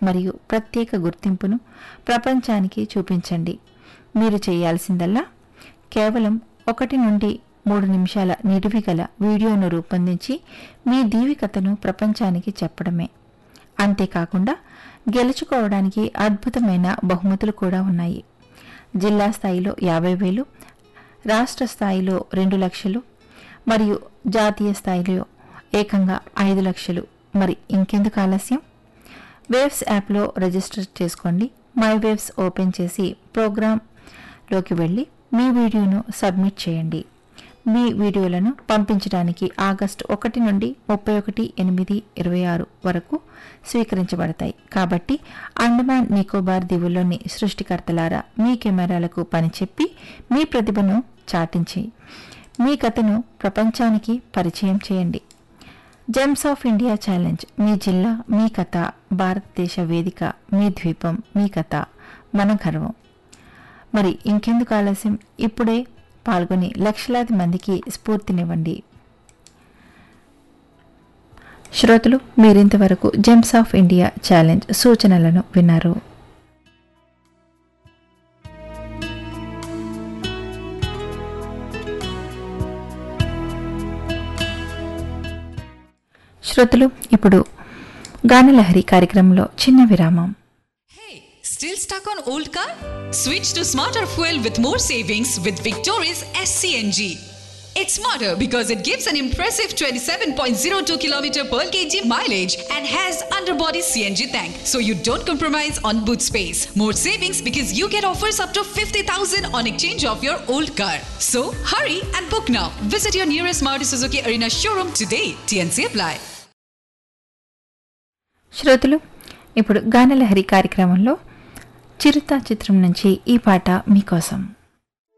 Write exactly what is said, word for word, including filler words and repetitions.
మరియు ప్రత్యేక గుర్తింపును ప్రపంచానికి చూపించండి. మీరు చేయాల్సిందల్లా కేవలం ఒకటి నుండి మూడు నిమిషాల నిడివి గల వీడియోను రూపొందించి మీ దీవికతను ప్రపంచానికి చెప్పడమే. అంతేకాకుండా గెలుచుకోవడానికి అద్భుతమైన బహుమతులు కూడా ఉన్నాయి. జిల్లా స్థాయిలో యాభై వేలు, రాష్ట్ర స్థాయిలో రెండు లక్షలు మరియు జాతీయ స్థాయిలో ఏకంగా ఐదు లక్షలు. మరి ఇంకెందుకు ఆలస్యం? వేవ్స్ యాప్లో రిజిస్టర్ చేసుకోండి. మై వేవ్స్ ఓపెన్ చేసి ప్రోగ్రాంలోకి వెళ్ళి మీ వీడియోను సబ్మిట్ చేయండి. మీ వీడియోలను పంపించడానికి ఆగస్టు ఒకటి నుండి ముప్పై ఒకటి ఎనిమిది ఇరవై ఆరు వరకు స్వీకరించబడతాయి. కాబట్టి అండమాన్ నికోబార్ దీవుల్లోని సృష్టికర్తలారా, మీ కెమెరాలకు పనిచెప్పి మీ ప్రతిభను చాటించి మీ కథను ప్రపంచానికి పరిచయం చేయండి. Gems of India challenge. మీ జిల్లా, మీ కథ, భారతదేశ వేదిక, మీ ద్వీపం, మీ కథ, మన గర్వం. మరి ఇంకెందుకు ఆలస్యం? ఇప్పుడే పాల్గొని లక్షలాది మందికి స్ఫూర్తినివ్వండి. శ్రోతలు, మీరింతవరకు జెమ్స్ ఆఫ్ ఇండియా ఛాలెంజ్ సూచనలను విన్నారు. శ్రోతలు, ఇప్పుడు గానలహరి కార్యక్రమంలో చిన్న విరామం. Still stuck on old car? Switch to smarter fuel with more savings with Victoria's S C N G. It's smarter because it gives an impressive twenty-seven point zero two kilometers per kg mileage and has underbody C N G tank, so you don't compromise on boot space. More savings because you get offers up to fifty thousand on exchange of your old car. So hurry and book now. Visit your nearest Maruti Suzuki Arena showroom today. T N C apply. శ్రోతలు, ఇప్పుడు గానలహరి కార్యక్రమంలో చిరుత చిత్రం నుంచి ఈ పాట మీకోసం.